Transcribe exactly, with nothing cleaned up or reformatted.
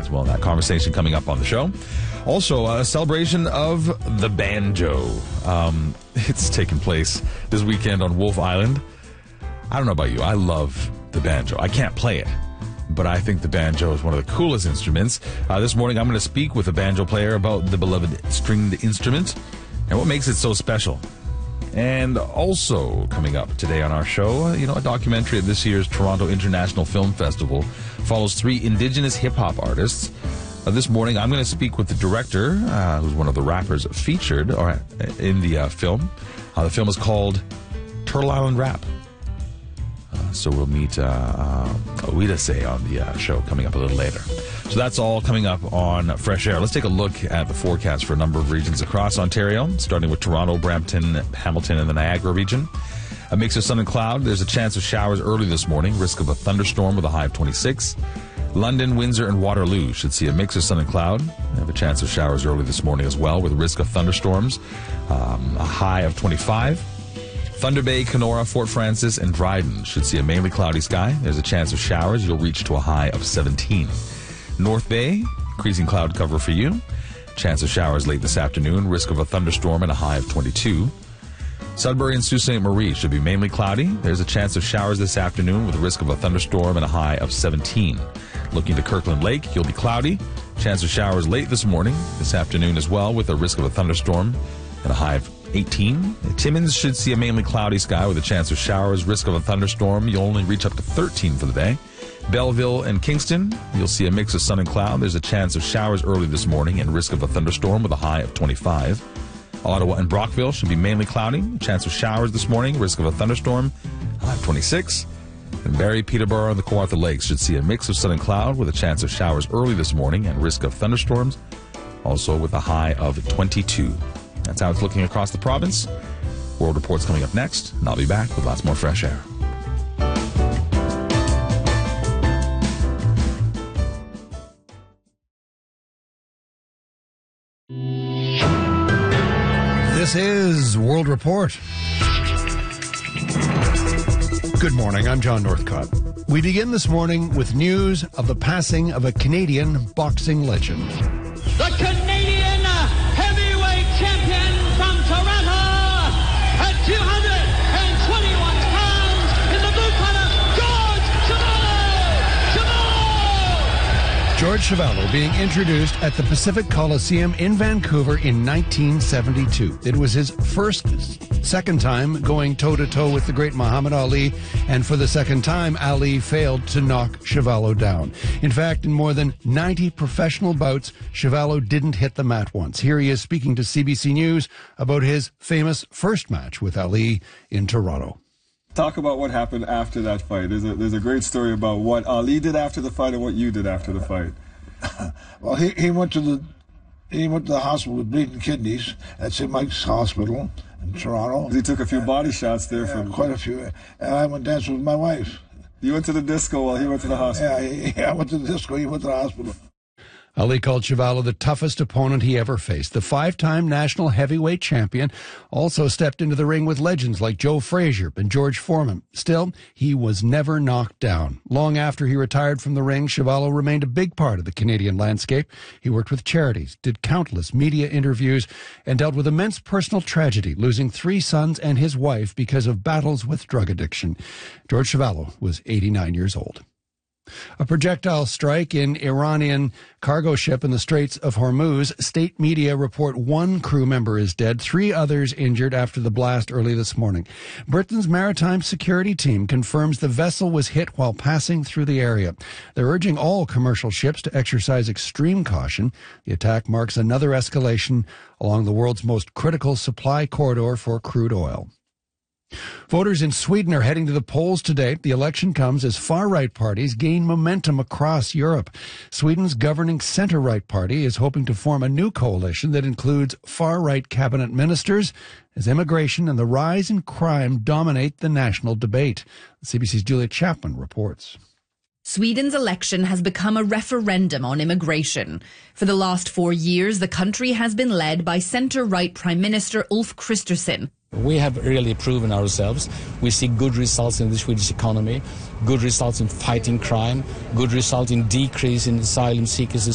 as well. That conversation coming up on the show. Also, a celebration of the banjo. Um, it's taking place this weekend on Wolf Island. I don't know about you. I love the banjo. I can't play it, but I think the banjo is one of the coolest instruments. Uh, this morning, I'm going to speak with a banjo player about the beloved stringed instrument and what makes it so special. And also coming up today on our show, you know, a documentary of this year's Toronto International Film Festival follows three Indigenous hip-hop artists. Uh, this morning, I'm going to speak with the director, uh, who's one of the rappers featured or, in the uh, film. Uh, the film is called Turtle Island Rap. Uh, so we'll meet uh, uh, Owidase on the uh, show coming up a little later. So that's all coming up on Fresh Air. Let's take a look at the forecast for a number of regions across Ontario, starting with Toronto, Brampton, Hamilton, and the Niagara region. A mix of sun and cloud. There's a chance of showers early this morning, risk of a thunderstorm with a high of twenty-six. London, Windsor, and Waterloo should see a mix of sun and cloud. They have a chance of showers early this morning as well, with a risk of thunderstorms, um, a high of twenty-five. Thunder Bay, Kenora, Fort Francis, and Dryden should see a mainly cloudy sky. There's a chance of showers. You'll reach to a high of seventeen. North Bay, increasing cloud cover for you. Chance of showers late this afternoon. Risk of a thunderstorm and a high of twenty-two. Sudbury and Sault Ste. Marie should be mainly cloudy. There's a chance of showers this afternoon with a risk of a thunderstorm and a high of seventeen. Looking to Kirkland Lake, you'll be cloudy. Chance of showers late this morning, this afternoon as well, with a risk of a thunderstorm and a high of eighteen. Timmins should see a mainly cloudy sky with a chance of showers, risk of a thunderstorm. You'll only reach up to thirteen for the day. Belleville and Kingston, you'll see a mix of sun and cloud. There's a chance of showers early this morning and risk of a thunderstorm with a high of twenty-five. Ottawa and Brockville should be mainly cloudy. Chance of showers this morning, risk of a thunderstorm, high of twenty-six. And Barrie, Peterborough, and the Kawartha Lakes should see a mix of sun and cloud with a chance of showers early this morning and risk of thunderstorms, also with a high of twenty-two. That's how it's looking across the province. World Report's coming up next, and I'll be back with lots more Fresh Air. This is World Report. Good morning, I'm John Northcott. We begin this morning with news of the passing of a Canadian boxing legend. The Canadian heavyweight champion from Toronto at two hundred twenty-one pounds in the blue corner, George Chuvalo! Chuvalo! George Chuvalo being introduced at the Pacific Coliseum in Vancouver in nineteen seventy-two. It was his first, second time going toe-to-toe with the great Muhammad Ali, and for the second time, Ali failed to knock Chuvalo down. In fact, in more than ninety professional bouts, Chuvalo didn't hit the mat once. Here he is speaking to C B C News about his famous first match with Ali in Toronto. Talk about what happened after that fight. There's a, there's a great story about what Ali did after the fight and what you did after the fight. Well, he, he went to the he went to the hospital with bleeding kidneys at Saint Mike's Hospital in Toronto. He took a few body shots there. Yeah, from quite a few. And I went dancing with my wife. You went to the disco while he went to the hospital. Yeah, he, I went to the disco. He went to the hospital. Ali called Chuvalo the toughest opponent he ever faced. The five-time national heavyweight champion also stepped into the ring with legends like Joe Frazier and George Foreman. Still, he was never knocked down. Long after he retired from the ring, Chuvalo remained a big part of the Canadian landscape. He worked with charities, did countless media interviews, and dealt with immense personal tragedy, losing three sons and his wife because of battles with drug addiction. George Chuvalo was eighty-nine years old. A projectile strike in Iranian cargo ship in the Straits of Hormuz. State media report one crew member is dead, three others injured after the blast early this morning. Britain's maritime security team confirms the vessel was hit while passing through the area. They're urging all commercial ships to exercise extreme caution. The attack marks another escalation along the world's most critical supply corridor for crude oil. Voters in Sweden are heading to the polls today. The election comes as far-right parties gain momentum across Europe. Sweden's governing center-right party is hoping to form a new coalition that includes far-right cabinet ministers as immigration and the rise in crime dominate the national debate. C B C's Julia Chapman reports. Sweden's election has become a referendum on immigration. For the last four years, the country has been led by centre-right Prime Minister Ulf Kristersson. We have really proven ourselves. We see good results in the Swedish economy, good results in fighting crime, good results in decrease in asylum seekers